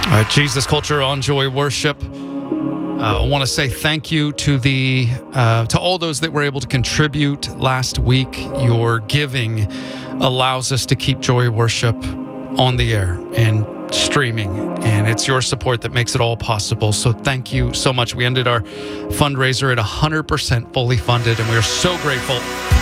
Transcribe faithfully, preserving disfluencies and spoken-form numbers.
All right, Jesus Culture on Joy Worship. Uh, I want to say thank you to the uh, to all those that were able to contribute last week. Your giving allows us to keep Joy Worship on the air and streaming, and it's your support that makes it all possible. So thank you so much. We ended our fundraiser at one hundred percent fully funded, and we are so grateful